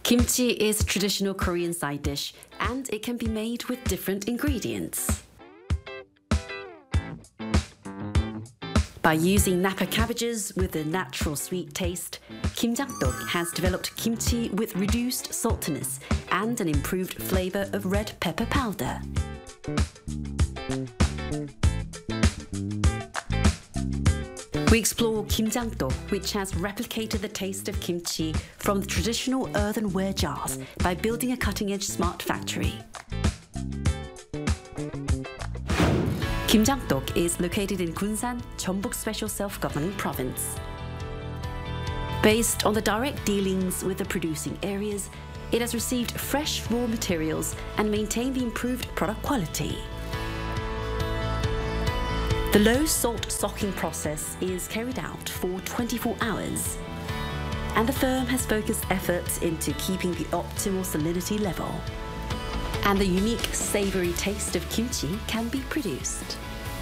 Kimchi is a traditional Korean side dish, and it can be made with different ingredients. By using Napa cabbages with a natural sweet taste, Kimjangtok has developed kimchi with reduced saltiness and an improved flavor of red pepper powder. We explore Kimjangtok, which has replicated the taste of kimchi from the traditional earthenware jars by building a cutting-edge smart factory. Kimjangtok is located in Gunsan, Jeonbuk Special Self-Government Province. Based on the direct dealings with the producing areas, it has received fresh raw materials and maintained the improved product quality. The low-salt socking process is carried out for 24 hours, and the firm has focused efforts into keeping the optimal salinity level. And the unique savory taste of kimchi can be produced.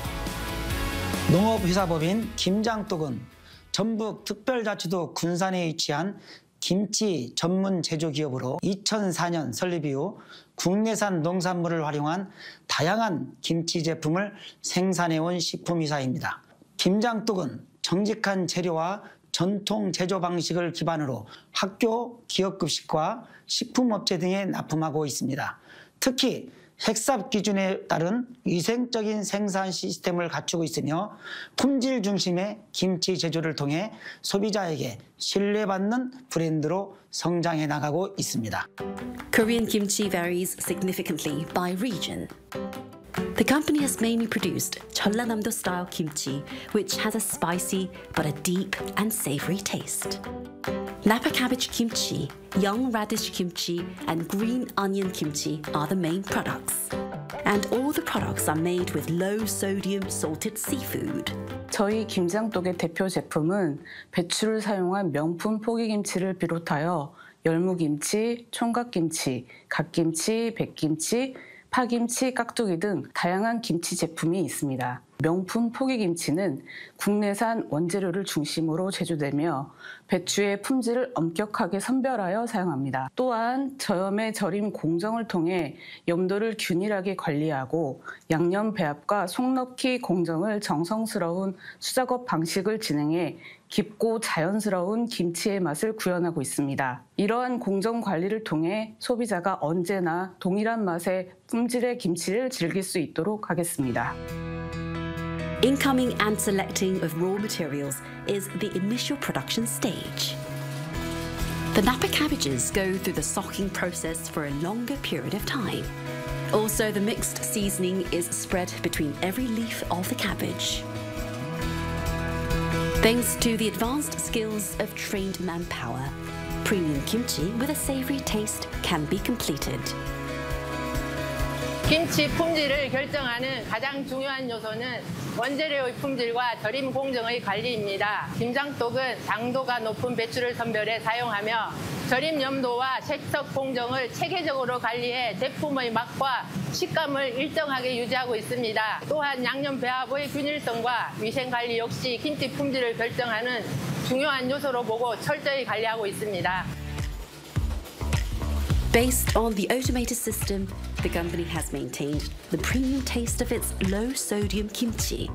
농업회사법인 김장떡은 전북 특별자치도 군산에 위치한 김치 전문 제조기업으로 2004년 설립 이후 국내산 농산물을 활용한 다양한 김치 제품을 생산해온 식품회사입니다. 김장떡은 정직한 재료와 전통 제조 방식을 기반으로 학교, 기업급식과 식품업체 등에 납품하고 있습니다. 특히 헥삽 기준에 따른 위생적인 생산 시스템을 갖추고 있으며 품질 중심의 김치 제조를 통해 소비자에게 신뢰받는 브랜드로 성장해 나가고 있습니다. Korean kimchi varies significantly by region. The company has mainly produced Jeollanam-do-style kimchi, which has a spicy but a deep and savory taste. Napa cabbage kimchi, young radish kimchi, and green onion kimchi are the main products. And all the products are made with low-sodium salted seafood. 저희 김장떡의 대표 제품은 배추를 사용한 명품 포기김치를 비롯하여 열무김치, 총각김치, 갓김치, 백김치, 파김치, 깍두기 등 다양한 김치 제품이 있습니다. 명품 포기김치는 국내산 원재료를 중심으로 제조되며 배추의 품질을 엄격하게 선별하여 사용합니다. 또한 저염의 절임 공정을 통해 염도를 균일하게 관리하고 양념 배합과 속 넣기 공정을 정성스러운 수작업 방식을 진행해 깊고 자연스러운 김치의 맛을 구현하고 있습니다. 이러한 공정 관리를 통해 소비자가 언제나 동일한 맛의 품질의 김치를 즐길 수 있도록 하겠습니다. Incoming and selecting of raw materials is the initial production stage. The Napa cabbages go through the socking process for a longer period of time. Also, the mixed seasoning is spread between every leaf of the cabbage. Thanks to the advanced skills of trained manpower, premium kimchi with a savory taste can be completed. 김치 품질을 결정하는 가장 중요한 요소는 원재료의 품질과 절임 공정의 관리입니다. 김장떡은 당도가 높은 배추를 선별해 사용하며 절임 염도와 색석 공정을 체계적으로 관리해 제품의 맛과 식감을 일정하게 유지하고 있습니다. 또한 양념 배합의 균일성과 위생 관리 역시 김치 품질을 결정하는 중요한 요소로 보고 철저히 관리하고 있습니다. Based on the automated system, the company has maintained the premium taste of its low-sodium kimchi.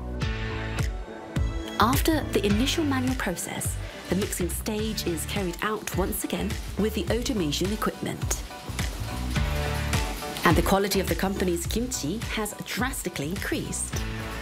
After the initial manual process, the mixing stage is carried out once again with the automation equipment. And the quality of the company's kimchi has drastically increased.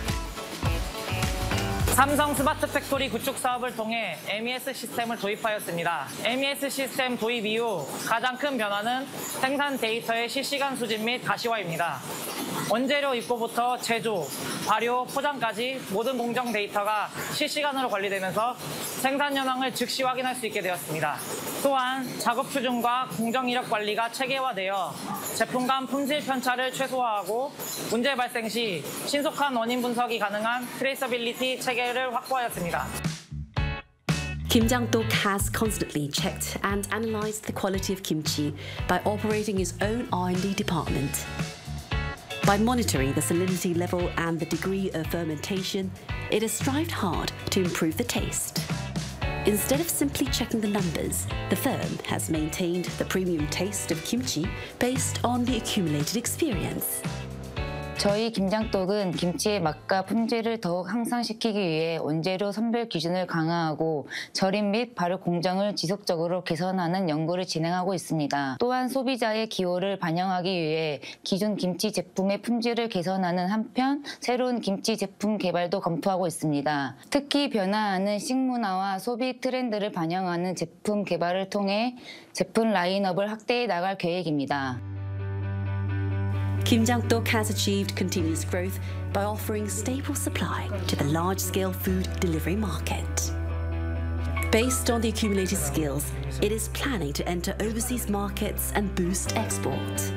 삼성 스마트 팩토리 구축 사업을 통해 MES 시스템을 도입하였습니다. MES 시스템 도입 이후 가장 큰 변화는 생산 데이터의 실시간 수집 및 가시화입니다. 원재료 입고부터 제조, 발효, 포장까지 모든 공정 데이터가 실시간으로 관리되면서 생산 현황을 즉시 확인할 수 있게 되었습니다. 또한 작업 표준과 공정 이력 관리가 체계화되어 제품 간 품질 편차를 최소화하고 문제 발생 시 신속한 원인 분석이 가능한 트레이서빌리티 체계를 확보하였습니다. Kimjangtok has constantly checked and analyzed the quality of kimchi by operating its own R&D department. By monitoring the salinity level and the degree of fermentation, it has strived hard to improve the taste. Instead of simply checking the numbers, the firm has maintained the premium taste of kimchi based on the accumulated experience. 저희 김장떡은 김치의 맛과 품질을 더욱 향상시키기 위해 원재료 선별 기준을 강화하고 절임 및 발효 공정을 지속적으로 개선하는 연구를 진행하고 있습니다. 또한 소비자의 기호를 반영하기 위해 기존 김치 제품의 품질을 개선하는 한편 새로운 김치 제품 개발도 검토하고 있습니다. 특히 변화하는 식문화와 소비 트렌드를 반영하는 제품 개발을 통해 제품 라인업을 확대해 나갈 계획입니다. Kimjangtok has achieved continuous growth by offering stable supply to the large-scale food delivery market. Based on the accumulated skills, it is planning to enter overseas markets and boost export.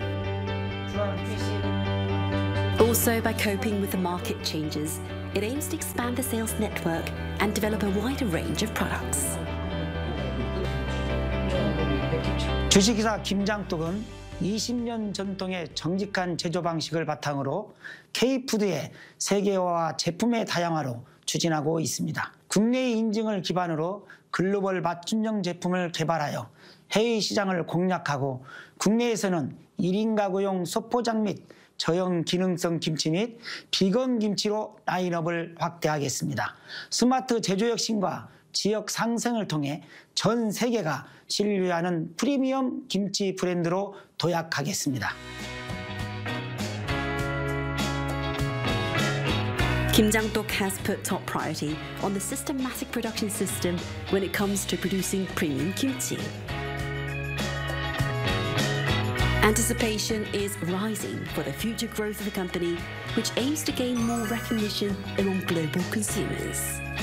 Also, by coping with the market changes, it aims to expand the sales network and develop a wider range of products. 주식회사 김장떡은 20년 전통의 정직한 제조 방식을 바탕으로 K푸드의 세계화와 제품의 다양화로 추진하고 있습니다. 국내의 인증을 기반으로 글로벌 맞춤형 제품을 개발하여 해외 시장을 공략하고 국내에서는 1인 가구용 소포장 및 저형 기능성 김치 및 비건 김치로 라인업을 확대하겠습니다. 스마트 제조 혁신과 지역 상생을 통해 전 세계가 신뢰하는 프리미엄 김치 브랜드로 도약하겠습니다. Kimjangtok has put top priority on the systematic production system when it comes to producing premium kimchi. Anticipation is rising for the future growth of the company, which aims to gain more recognition among global consumers.